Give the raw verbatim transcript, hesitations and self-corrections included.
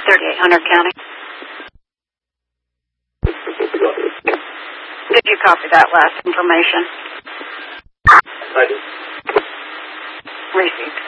thirty-eight hundred County. Did you copy that last information? I did. Received.